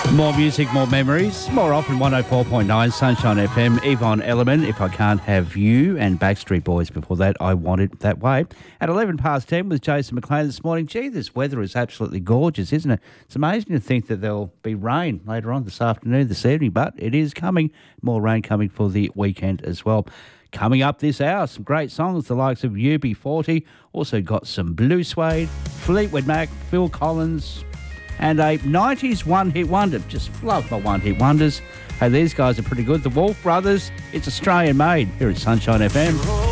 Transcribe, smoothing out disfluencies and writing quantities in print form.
More music, more memories, more often 104.9 Sunshine FM, Yvonne Elliman, If I Can't Have You, and Backstreet Boys before that, I Want It That Way. At 11 past 10 with Jason McLean this morning. Gee, this weather is absolutely gorgeous, isn't it? It's amazing to think that there'll be rain later on this afternoon, this evening, but it is coming. More rain coming for the weekend as well. Coming up this hour, some great songs, the likes of UB40, also got some Blue Suede, Fleetwood Mac, Phil Collins, and a 90s one-hit wonder. Just love my one-hit wonders. Hey, these guys are pretty good. The Wolf Brothers, it's Australian made here at Sunshine FM.